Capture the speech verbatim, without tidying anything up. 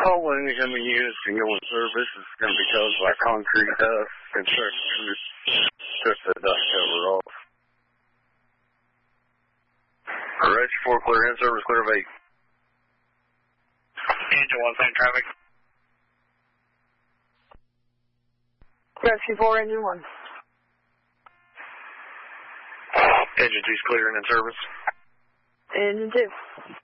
All incoming units can go in service. It's going to be caused by concrete dust and structures. Took the dust cover off. Roger four, clear in service, clear of eight. Engine one, same traffic. Rescue four, engine one. Engine two's clear and in service. Engine two.